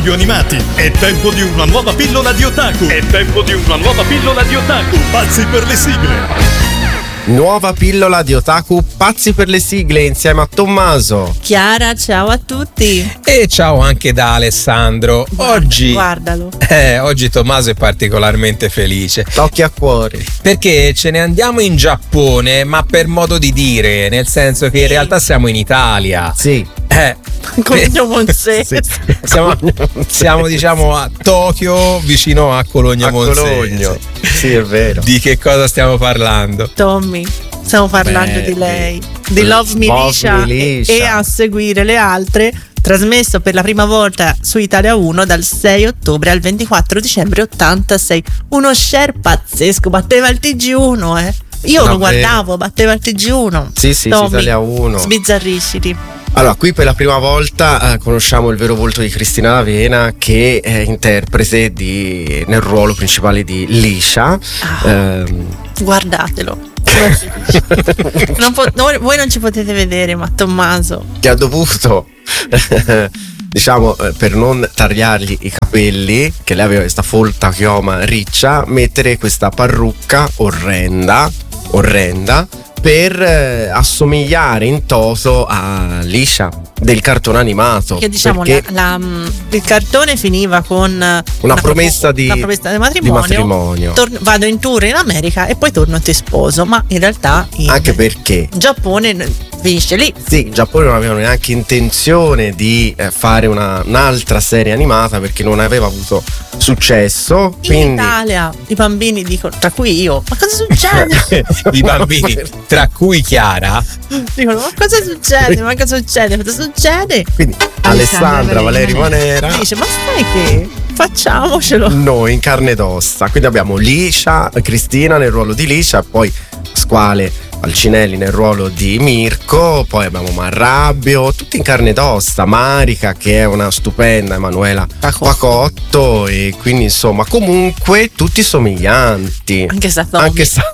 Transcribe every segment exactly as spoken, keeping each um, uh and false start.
radio animati. È tempo di una nuova pillola di otaku. È tempo di una nuova pillola di otaku. Pazzi per le sigle. Nuova pillola di otaku, pazzi per le sigle, insieme a Tommaso. Chiara, ciao a tutti. E ciao anche da Alessandro. Guarda, oggi guardalo. Eh, oggi Tommaso è particolarmente felice. Occhi a cuore. Perché ce ne andiamo in Giappone, ma per modo di dire, nel senso che in realtà siamo in Italia. Sì. Eh, Cologno Monzese. Sì. siamo, siamo diciamo a Tokyo, vicino a Cologno A Monzese. Cologno. Sì, è vero. Di che cosa stiamo parlando? Tommy, stiamo parlando Beh, di lei, di Love Militia, Love Militia. E, e a seguire le altre, trasmesso per la prima volta su Italia uno dal sei ottobre al ventiquattro dicembre ottantasei. Uno share pazzesco, batteva il T G uno, eh. Io Davvero? lo guardavo, batteva il T G uno. Sì, sì, Tommy, su Italia uno. Sbizzarrisciti. Allora, qui per la prima volta eh, conosciamo il vero volto di Cristina D'Avena, che è interprete di, nel ruolo principale di Liscia. Ah. Ehm, Guardatelo. non po- no, voi non ci potete vedere, ma Tommaso che ha dovuto diciamo eh, per non tagliargli i capelli, che lei aveva questa folta chioma riccia, mettere questa parrucca orrenda orrenda per eh, assomigliare in toto a Liscia del cartone animato, che diciamo perché la, la, il cartone finiva con una, una promessa di, una promessa di matrimonio, di matrimonio. Tor- vado in tour in America e poi torno e ti sposo, ma in realtà in Anche perché Giappone finisce lì. sì, il Giappone non aveva neanche intenzione di eh, fare una, un'altra serie animata, perché non aveva avuto successo. In Quindi Italia i bambini dicono, tra cui io, ma cosa succede? I bambini, tra cui Chiara. Dicono, ma cosa succede? Ma cosa succede? Cosa succede? quindi Alessandra Valeri Manera, Dice, ma sai che facciamocelo. noi in carne ed ossa. Quindi abbiamo Liscia, Cristina nel ruolo di Liscia, poi Pasquale Falcinelli nel ruolo di Mirko, poi abbiamo Marrabbio, tutti in carne ed ossa, Marica che è una stupenda Emanuela Pacotto, e quindi insomma comunque tutti somiglianti. Anche se Tommy. Anche se,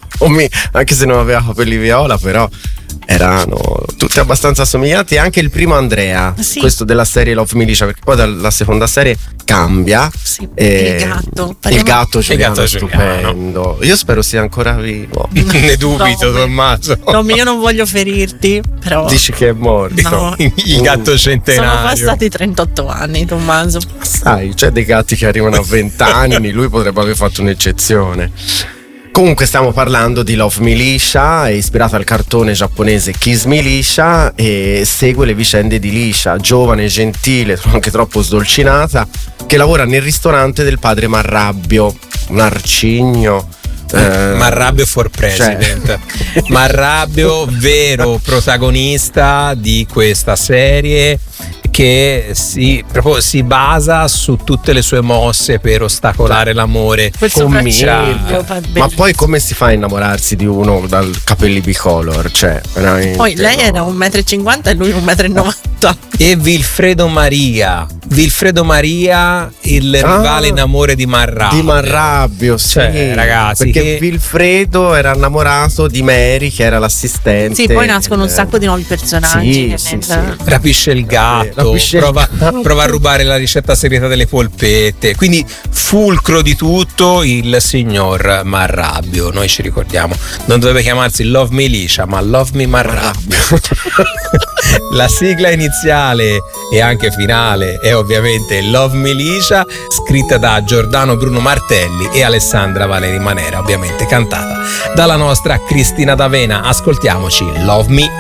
anche se non aveva capelli viola, però erano tutti abbastanza somiglianti, anche il primo Andrea, Sì. questo della serie Love Militia, perché poi dalla seconda serie cambia. Sì, e il gatto. il gatto Giuliano gatto è Giuliano. stupendo. Io spero sia ancora vivo. Ne dubito, No, Tommaso. Tommy, io non voglio ferirti, però Dici che è morto? No. Il gatto sono centenario. passati trentotto anni, Tommaso. Sai, c'è dei gatti che arrivano a venti anni, lui potrebbe aver fatto un'eccezione. Comunque stiamo parlando di Love Militia, è ispirata al cartone giapponese Kiss Militia e segue le vicende di Liscia, giovane, gentile, anche troppo sdolcinata, che lavora nel ristorante del padre Marrabbio, un arcigno. eh, Marrabbio for president. cioè- Marrabbio, vero protagonista di questa serie, che si, proprio si basa su tutte le sue mosse per ostacolare l'amore Quel Con sopracciglio, fa Ma bellissimo. poi come si fa a innamorarsi di uno dal capelli bicolor? Cioè, veramente Poi lei no. era un metro e cinquanta e lui un metro e novanta. E Vilfredo Maria Vilfredo Maria, il Ah, rivale in amore di Marrabbio. Di Marrabbio, sì. Cioè, ragazzi, perché che- Vilfredo era innamorato di Mary, che era l'assistente. Sì, poi nascono un Eh, sacco di nuovi personaggi. Sì, che sì, nel- sì. Rapisce il gatto, Rapisce il prova, gatto. prova a rubare la ricetta segreta delle polpette. Quindi fulcro di tutto il signor Marrabbio. Noi ci ricordiamo, non dovrebbe chiamarsi Love Militia, ma Love Me Marrabbio. La sigla iniziale e anche finale è ovviamente Love Militia, scritta da Giordano Bruno Martelli e Alessandra Valeri Manera, ovviamente cantata dalla nostra Cristina D'Avena. Ascoltiamoci Love Me